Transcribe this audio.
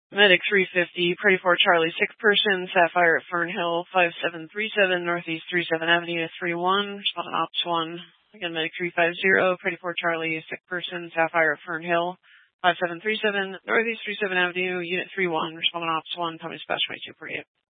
Medic 350, Pretty for Charlie, sick person, Sapphire at Fern Hill, 5737, Northeast 37 Avenue, 31, responding Ops 1. Again, Medic 350, Pretty for Charlie, sick person, Sapphire at Fern Hill, 5737, Northeast 37 Avenue, Unit 31, responding Ops 1, Tommy Dispatch 2248.